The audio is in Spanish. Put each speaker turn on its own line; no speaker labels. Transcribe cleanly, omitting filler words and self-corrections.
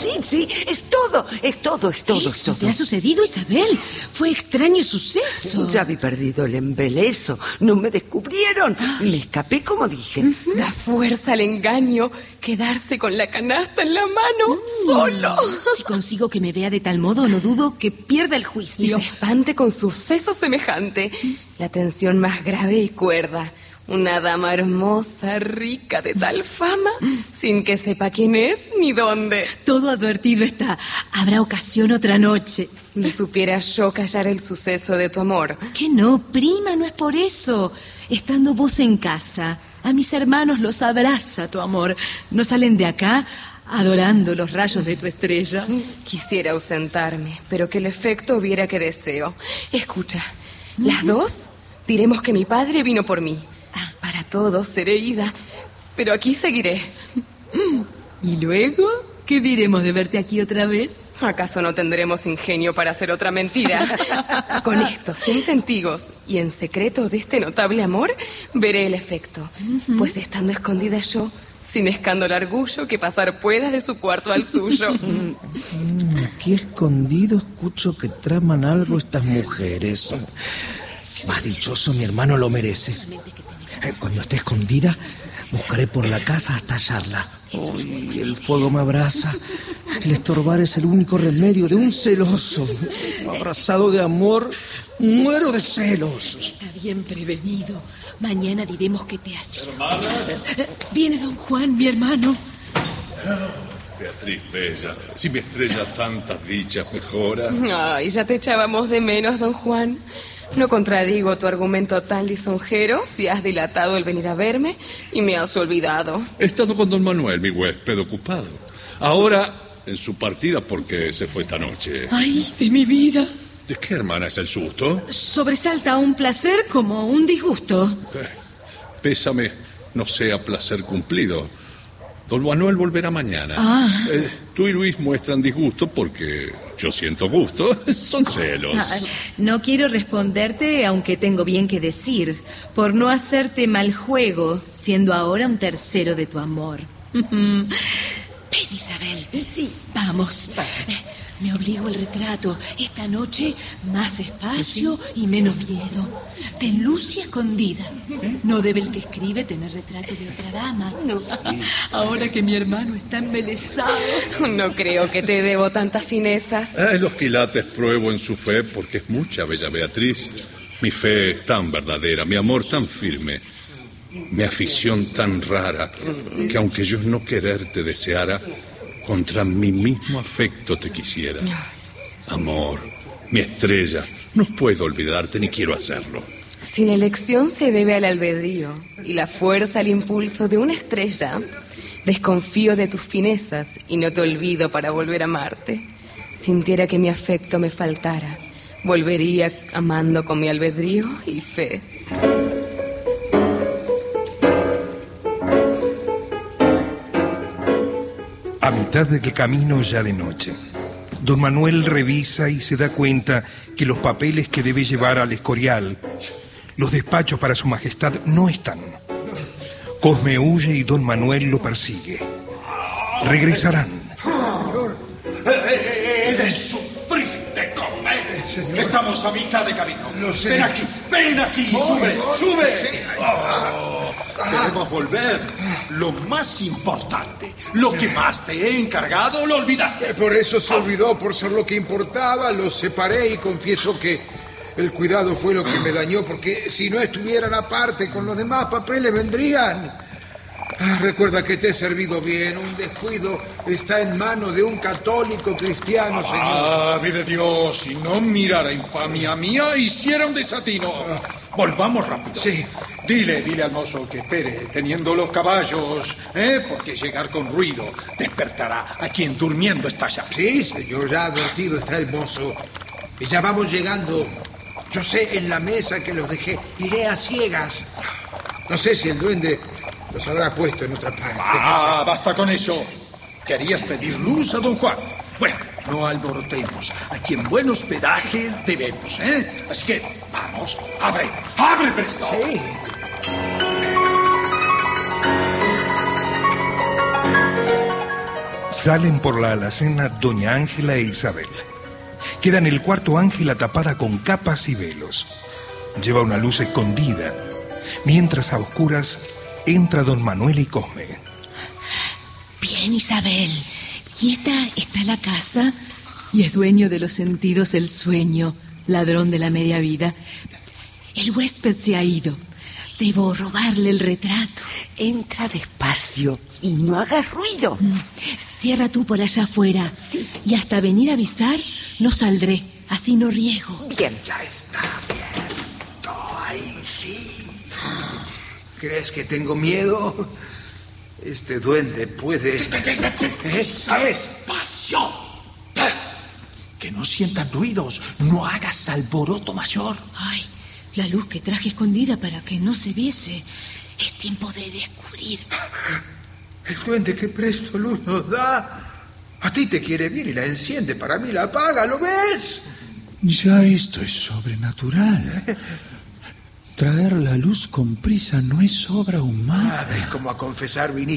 Sí, es todo.
¿Eso te ha sucedido, Isabel? Fue extraño suceso.
Ya había perdido el embeleso, no me descubrieron. Me escapé como dije.
Da fuerza al engaño, quedarse con la canasta en la mano, solo.
Si consigo que me vea de tal modo, no dudo que pierda el
Y
juicio.
se espante con suceso semejante. La tensión más grave y cuerda. Una dama hermosa, rica, de tal fama, sin que sepa quién es ni dónde.
Todo advertido está. Habrá ocasión otra noche.
No supiera yo callar el suceso de tu amor.
Que no, prima, no es por eso. Estando vos en casa, a mis hermanos los abraza tu amor. No salen de acá adorando los rayos de tu estrella.
Quisiera ausentarme, pero que el efecto viera que deseo. Escucha, las dos diremos que mi padre vino por mí. Para todos seré ida, pero aquí seguiré.
¿Y luego? ¿Qué diremos de verte aquí otra vez?
¿Acaso no tendremos ingenio para hacer otra mentira? Con esto, sin testigos y en secreto de este notable amor, veré el efecto. Pues estando escondida yo, sin escándalo orgullo, que pasar pueda de su cuarto al suyo.
Aquí escondido escucho que traman algo estas mujeres. Más dichoso mi hermano lo merece. Cuando esté escondida, buscaré por la casa hasta hallarla. Uy, el fuego me abraza. El estorbar es el único remedio de un celoso. Abrazado de amor, muero de celos.
Está bien prevenido. Mañana diremos que te has ido. Viene don Juan, mi hermano.
Beatriz bella, si mi estrella tantas dichas mejora.
Ay, ya te echábamos de menos, don Juan. No contradigo tu argumento tan lisonjero si has dilatado el venir a verme y me has olvidado.
He estado con don Manuel, mi huésped ocupado. Ahora en su partida porque se fue esta noche.
¡Ay, de mi vida!
¿De qué, hermana, es el susto?
Sobresalta un placer como un disgusto.
Pésame, no sea placer cumplido. Don Manuel volverá mañana. Tú y Luis muestran disgusto porque yo siento gusto. Son celos.
No quiero responderte, aunque tengo bien que decir, por no hacerte mal juego, siendo ahora un tercero de tu amor. Ven, Isabel.
Sí.
Vamos. Me obligo el retrato. Esta noche, más espacio y menos miedo. Ten luz y escondida. No debe el que escribe tener retrato de otra dama.
No.
Ahora que mi hermano está embelesado.
No creo que te debo tantas finezas.
Los quilates pruebo en su fe porque es mucha, bella Beatriz. Mi fe es tan verdadera, mi amor tan firme, mi afición tan rara, que aunque yo no quererte deseara, contra mi mismo afecto te quisiera. Amor, mi estrella, no puedo olvidarte ni quiero hacerlo.
Sin elección se debe al albedrío y la fuerza al impulso de una estrella. Desconfío de tus finezas y no te olvido para volver a amarte. Sintiera que mi afecto me faltara, volvería amando con mi albedrío y fe.
A mitad del camino, ya de noche, don Manuel revisa y se da cuenta que los papeles que debe llevar al Escorial, los despachos para su majestad, no están. Cosme huye y don Manuel lo persigue. Regresarán.
He de sufrirte, Cosme. Estamos a mitad de camino.
Lo sé.
Ven aquí, sube. Debemos volver. Lo más importante, lo que más te he encargado, lo olvidaste.
Por eso se olvidó, por ser lo que importaba, lo separé y confieso que el cuidado fue lo que me dañó, porque si no estuvieran aparte con los demás papeles vendrían. Recuerda que te he servido bien. Un descuido está en manos de un católico cristiano, señor.
Vive Dios, si no mirara infamia mía, hiciera un desatino. Volvamos rápido.
Sí.
Dile al mozo que espere, teniendo los caballos, porque llegar con ruido despertará a quien durmiendo está ya.
Sí, señor, ya advertido está el mozo. Y ya vamos llegando. Yo sé en la mesa que los dejé. Iré a ciegas. No sé si el duende los habrá puesto en otra parte.
Basta con eso. Querías pedir luz a don Juan. Bueno, no alborotemos. A quien buen hospedaje debemos, Así que, vamos, abre presto.
Sí.
Salen por la alacena doña Ángela e Isabel. Queda en el cuarto Ángela tapada con capas y velos. Lleva una luz escondida, mientras a oscuras entra don Manuel y Cosme.
Bien, Isabel. Quieta está la casa y es dueño de los sentidos el sueño, ladrón de la media vida. El huésped se ha ido. Debo robarle el retrato.
Entra despacio y no hagas ruido.
Cierra tú por allá afuera.
Sí.
Y hasta venir a avisar no saldré. Así no riesgo.
Bien.
Ya está abierto, ahí sí. ¿Crees que tengo miedo? Este duende puede...
¡Despacio! Que no sientan ruidos, no hagas alboroto mayor.
Ay, la luz que traje escondida para que no se viese. Es tiempo de descubrir.
El duende que presto luz nos da. A ti te quiere bien y la enciende, para mí la apaga, ¿lo ves?
Ya esto es sobrenatural. Traer la luz con prisa no es obra humana.
Es como a confesar viniste.